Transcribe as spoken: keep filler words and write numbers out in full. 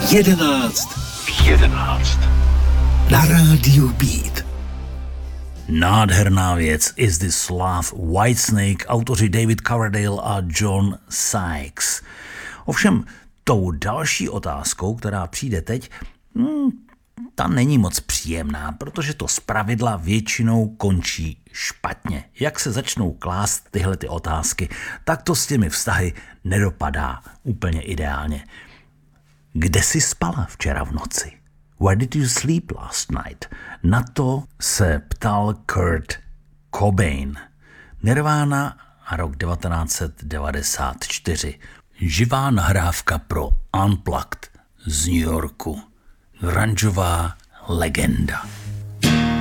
Jedenáct. V jedenáct. Na rádiu Beat. Nádherná věc Is This Love, Whitesnake, autoři David Coverdale a John Sykes. Ovšem, tou další otázkou, která přijde teď, hmm, ta není moc příjemná, protože to zpravidla většinou končí špatně. Jak se začnou klást tyhle ty otázky, tak to s těmi vztahy nedopadá úplně ideálně. Kde jsi spala včera v noci? Where did you sleep last night? Na to se ptal Kurt Cobain. Nirvana a rok devatenáct set devadesát čtyři. Živá nahrávka pro Unplugged z New Yorku. Grungeová legenda.